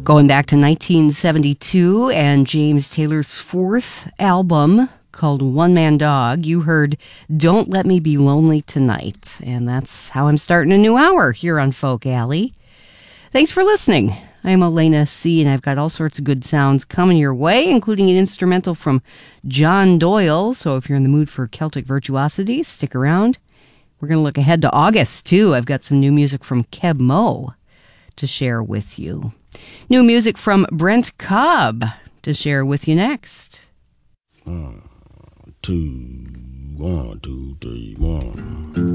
Going back to 1972 and James Taylor's fourth album called One Man Dog, you heard Don't Let Me Be Lonely Tonight. And that's how I'm starting a new hour here on Folk Alley. Thanks for listening. I'm Elena C., and I've got all sorts of good sounds coming your way, including an instrumental from John Doyle. So if you're in the mood for Celtic virtuosity, stick around. We're going to look ahead to August, too. I've got some new music from Keb Mo to share with you. New music from Brent Cobb to share with you next. 1, 2, 1, 2, 3, 1.